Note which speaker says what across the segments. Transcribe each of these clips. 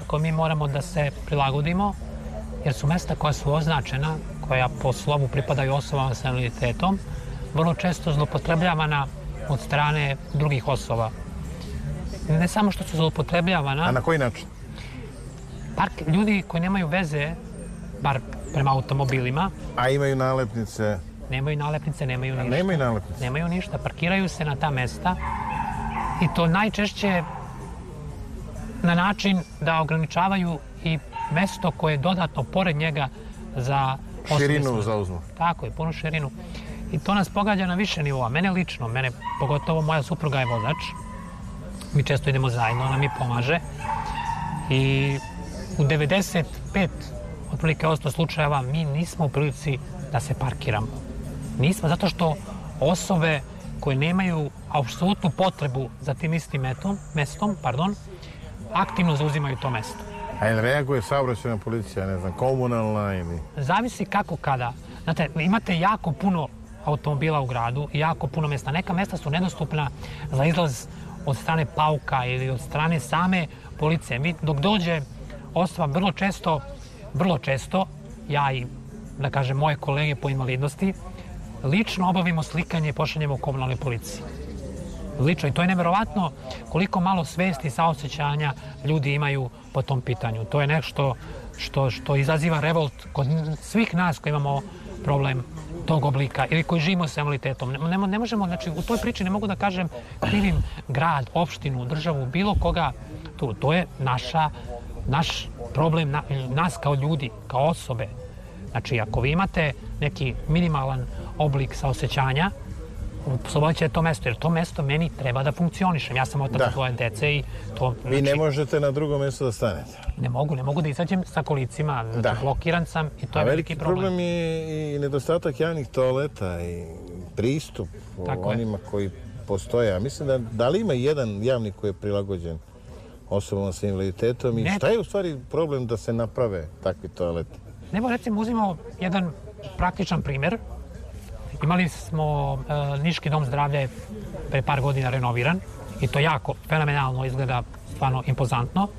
Speaker 1: kako mi moramo da se prilagodimo, jer su mesta koja su označena, koja po slovu pripadaju osobama sa invaliditetom, vrlo često zloupotrebljavana od strane drugih osoba. Ne samo što su zloupotrebljavana...
Speaker 2: A na koji način?
Speaker 1: Ljudi koji nemaju veze, bar prema automobilima...
Speaker 2: A imaju nalepnice?
Speaker 1: Nemaju nalepnice, nemaju ništa.
Speaker 2: Nemaju nalepnice?
Speaker 1: Nemaju ništa. Parkiraju se na ta mesta i to najčešće na način da ograničavaju i mesto koje je dodatno pored njega za...
Speaker 2: Širinu zauzmu.
Speaker 1: Tako je, punu širinu. I to nas pogađa na više nivoa. Mene lično, pogotovo moja supruga je vozač. Mi često idemo zajedno, ona mi pomaže. I u 95 otprilike 100 slučajeva mi nismo u prilici da se parkiramo. Nismo, zato što osobe koje nemaju apsolutnu potrebu za tim istim mestom, aktivno zauzimaju to mesto.
Speaker 2: A jel reaguje saobraćajna policija, ne znam, komunalna ili...
Speaker 1: Zavisi kako kada. Znate, imate jako puno automobila u gradu i jako puno mesta. Neka mesta su nedostupna za izlaz od strane pauka ili od strane same policije. Mi dok dođe osoba vrlo često, ja i, da kažem, moje kolege po invalidnosti, lično obavimo slikanje i pošaljemo u komunalnoj policiji. Lično. I to je neverovatno koliko malo svesti i saosećanja ljudi imaju po tom pitanju. To je nešto što izaziva revolt kod svih nas koji imamo problem tog oblika ili koji živimo sa invaliditetom. Ne možemo, znači, u toj priči ne mogu da kažem krivim grad, opštinu, državu, bilo koga tu. To je naš problem, nas kao ljudi, kao osobe. Znači, ako vi imate neki minimalan oblik saosećanja, slobodit će to mesto, jer to mesto meni treba da funkcionišem. Ja sam otac svoje dece i to...
Speaker 2: Vi ne možete na drugo mesto da stanete?
Speaker 1: Ne mogu da izađem sa kolicima, blokiran sam i to je veliki problem.
Speaker 2: A veliki problem je i nedostatak javnih toaleta i pristup onima koji postoje. Mislim da li ima jedan javni koji je prilagođen osobama sa invaliditetom i šta je u stvari problem da se naprave takvi toaleti?
Speaker 1: Evo, recimo, uzmimo jedan praktičan primjer. Imali smo Niški dom zdravlja je pre par godina renoviran i to jako fenomenalno izgleda, stvarno impozantno,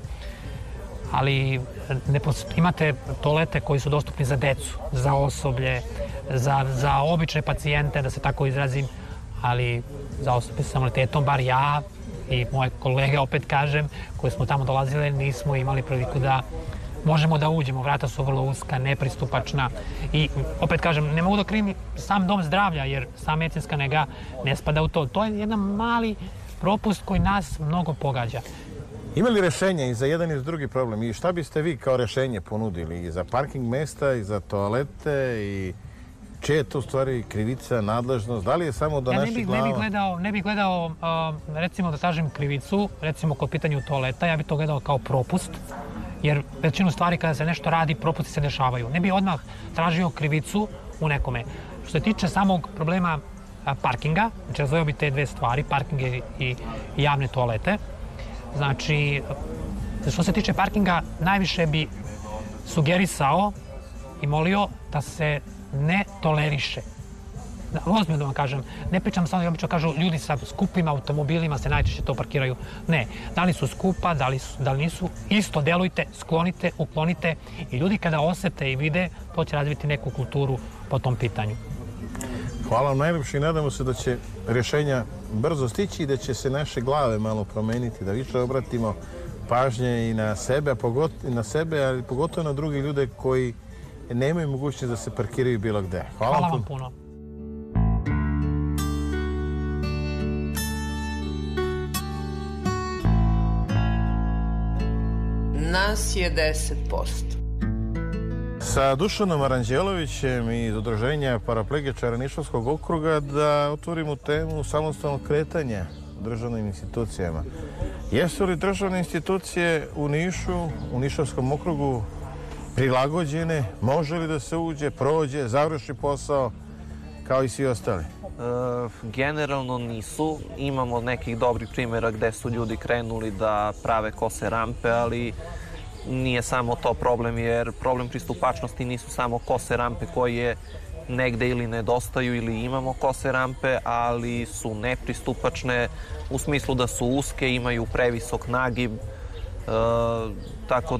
Speaker 1: ali imate toalete koji su dostupni za decu, za osoblje, za obične pacijente, da se tako izrazim, ali za osobe sa invaliditetom, bar ja i moje kolege, opet kažem, koji smo tamo dolazili, nismo imali priliku da možemo da uđemo. Vrata su vrlo uska, nepristupačna i opet kažem, ne mogu da krivim sam dom zdravlja jer sam medicinska nega ne spada u to. To je jedan mali propust koji nas mnogo pogađa.
Speaker 2: Ima li rešenja i za jedan i za drugi problem? I šta biste vi kao rešenje ponudili? I za parking mesta, i za toalete, i čije je to u stvari krivica, nadležnost? Da li je samo do naših glava?
Speaker 1: Ne bih gledao, recimo da kažem krivicu, recimo kod pitanju toaleta, ja bih to gledao kao propust. Jer većinu stvari kada se nešto radi, propusti se dešavaju. Ne bi odmah tražio krivicu u nekome. Što se tiče samog problema parkinga, znači razvojao bi te dve stvari, parking i javne toalete. Znači, što se tiče parkinga, najviše bi sugerisao i molio da se ne toleriše. Ozbiljno da vam kažem, ne pričam samo, obično kažu ljudi sa skupim automobilima se najčešće to parkiraju. Ne, da li su skupa, da li nisu, isto delujte, sklonite, uklonite i ljudi kada osete i vide, to će razviti neku kulturu po tom pitanju.
Speaker 2: Hvala vam najljepše i nadamo se da će rješenja brzo stići i da će se naše glave malo promeniti, da više obratimo pažnje i na sebe, ali pogotovo na druge ljude koji nemaju mogućnost da se parkiraju bilo gde.
Speaker 1: Hvala vam puno.
Speaker 3: Nas je 10%.
Speaker 2: Sa Dušanom Aranđelovićem iz Udruženja paraplegičara Nišavskog okruga da otvorimo temu samostalnog kretanja u državnim institucijama. Jesu li državne institucije u Nišu, u Nišavskom okrugu prilagođene? Može li da se uđe, prođe, završi posao kao i svi ostali?
Speaker 4: Generalno nisu. Imamo nekih dobrih primjera gde su ljudi krenuli da prave kose rampe, ali nije samo to problem, jer problem pristupačnosti nisu samo kose rampe koje negde ili nedostaju ili imamo kose rampe, ali su nepristupačne u smislu da su uske, imaju previsok nagib, tako